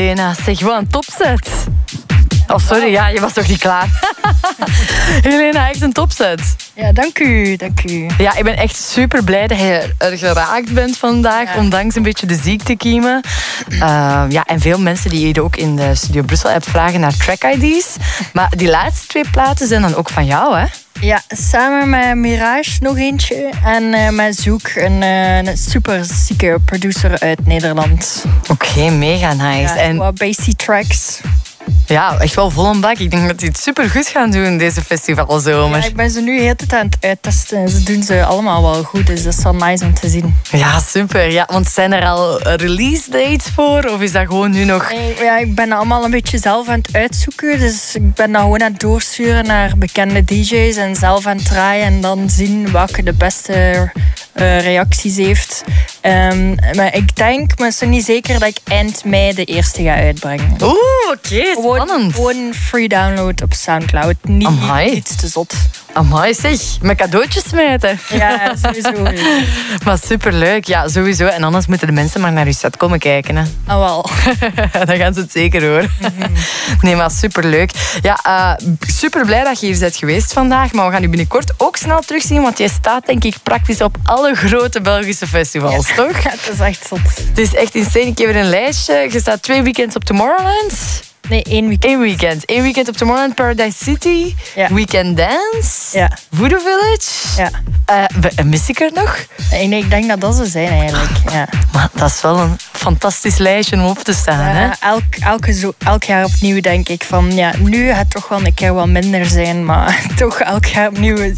Helena. Zeg, wat een topset. Oh, sorry, ja, je was toch niet klaar? Helena, echt een topset. Ja, dank u, dank u. Ja, ik ben echt super blij dat je er geraakt bent vandaag, ondanks een beetje de ziektekiemen. Ja, en veel mensen die je ook in de Studio Brussel hebt vragen naar track ID's. Maar die laatste 2 platen zijn dan ook van jou, hè? Ja, samen met Mirage nog eentje. En met Zoek, een super zieke producer uit Nederland. Oké, mega nice. Ja, en wat bassy tracks. Ja, echt wel vol een bak. Ik denk dat die het super goed gaan doen deze festivalzomer. Ja, ik ben ze nu de hele tijd aan het uittesten. Ze doen ze allemaal wel goed, dus dat is wel nice om te zien. Ja, super. Ja, want zijn er al release dates voor? Of is dat gewoon nu nog... Ja, ik ben allemaal een beetje zelf aan het uitzoeken. Dus ik ben dan gewoon aan het doorsturen naar bekende DJ's en zelf aan het draaien en dan zien welke de beste reacties heeft. Maar ik denk, maar het is niet zeker dat ik eind mei de eerste ga uitbrengen. Oeh, oké, spannend. Gewoon free download op Soundcloud. Niet iets te zot. Amai, zeg. Met cadeautjes smijten. Ja, sowieso. Maar superleuk. Ja, sowieso. En anders moeten de mensen maar naar je set komen kijken. Hè. Ah, wel. Dan gaan ze het zeker horen. Nee, maar superleuk. Ja, super blij dat je hier bent geweest vandaag. Maar we gaan u binnenkort ook snel terugzien. Want jij staat denk ik praktisch op alle grote Belgische festivals, toch? Ja, het is echt zot. Het is echt insane. Ik heb er een lijstje. Je staat 2 weekends op Tomorrowland. Nee, 1 weekend. 1 weekend. 1 weekend op Tomorrowland, Paradise City. Ja. Weekend Dance. Ja. Voodoo Village. Ja. Mis ik er nog? Nee, ik denk dat ze zijn eigenlijk. Ja. Maar dat is wel een fantastisch lijstje om op te staan. Hè? Elk jaar opnieuw denk ik van... Ja, nu gaat het toch wel een keer wat minder zijn. Maar toch elk jaar opnieuw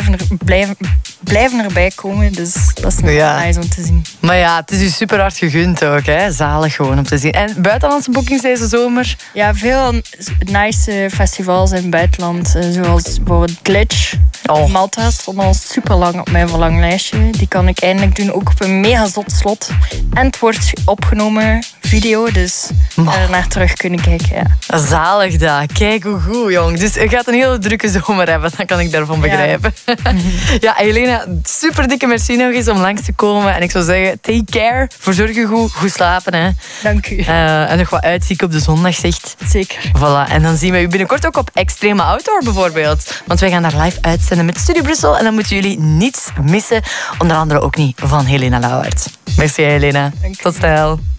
blijven erbij komen. Dus dat is nog nice om te zien. Maar ja, het is u super hard gegund ook. Hè? Zalig gewoon om te zien. En buitenlandse boekings deze zomer? Ja, veel nice festivals in het buitenland. Zoals bijvoorbeeld Glitch. Malta stond al super lang op mijn verlanglijstje. Die kan ik eindelijk doen, ook op een mega zot slot. En het wordt opgenomen, video, dus daar naar terug kunnen kijken. Ja. Zalig dat. Kijk hoe goed, jong. Dus je gaat een hele drukke zomer hebben, dat kan ik daarvan begrijpen. Ja, Helena, super dikke merci nog eens om langs te komen. En ik zou zeggen, take care. Verzorg je goed slapen. Hè. Dank u. En nog wat uitzieken op de zondag, zegt. Zeker. Voilà. En dan zien we u binnenkort ook op Extreme Outdoor bijvoorbeeld. Want wij gaan daar live uitzenden met Studio Brussel. En dan moeten jullie niets missen. Onder andere ook niet van Helena Lauwaerts. Merci Helena. Tot snel.